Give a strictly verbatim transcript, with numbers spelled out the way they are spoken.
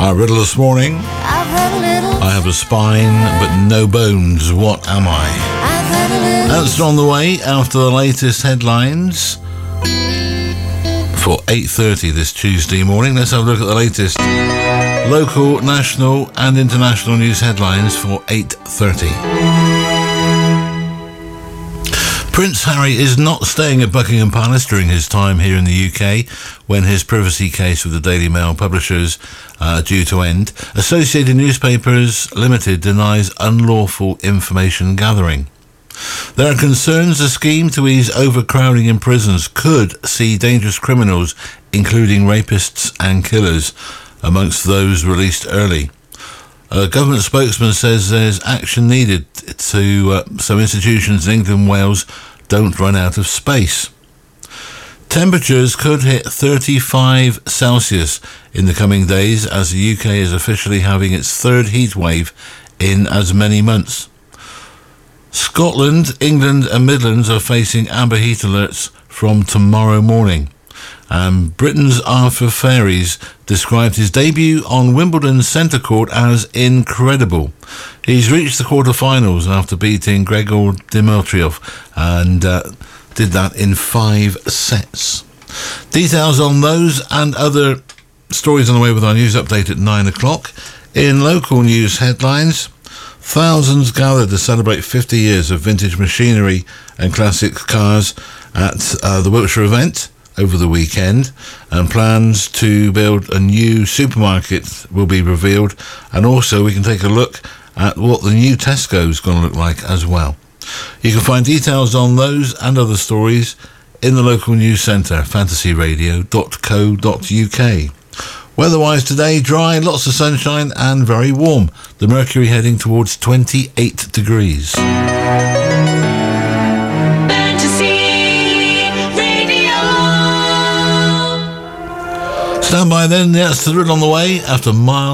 Our riddle this morning. I've had a little. I have a spine, but no bones. What am I? I've had a little. Answer on the way after the latest headlines for eight thirty this Tuesday morning. Let's have a look at the latest local, national and international news headlines for eight thirty. Prince Harry is not staying at Buckingham Palace during his time here in the U K when his privacy case with the Daily Mail publishers uh, due to end. Associated Newspapers Limited denies unlawful information gathering. There are concerns the scheme to ease overcrowding in prisons could see dangerous criminals, including rapists and killers, amongst those released early. A government spokesman says there's action needed to uh, so institutions in England and Wales don't run out of space. Temperatures could hit thirty-five Celsius in the coming days as the U K is officially having its third heat wave in as many months. Scotland, England and Midlands are facing amber heat alerts from tomorrow morning. Um, Britain's Arthur Fairies described his debut on Wimbledon's centre court as incredible. He's reached the quarter-finals after beating Gregor Dimitrov and uh, did that in five sets. Details on those and other stories on the way with our news update at nine o'clock. In local news headlines, thousands gathered to celebrate fifty years of vintage machinery and classic cars at uh, the Wiltshire event over the weekend, and plans to build a new supermarket will be revealed, and also we can take a look at what the new Tesco is going to look like as well. You can find details on those and other stories in the local news centre, fantasy radio dot co dot uk. Weather-wise today, dry, lots of sunshine and very warm. The mercury heading towards twenty-eight degrees. Stand by then, that's the riddle on the way after Miles.